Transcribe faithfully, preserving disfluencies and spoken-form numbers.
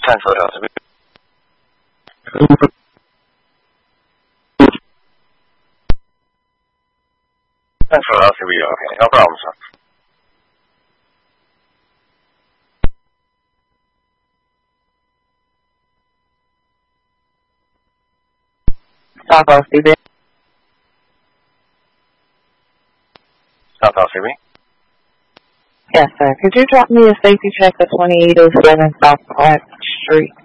ten foot L C B. ten foot L C B, okay, no problem, sir. South L C B. South L C B? Yes, sir. Could you drop me a safety check at twenty-eight oh seven South Clark Street?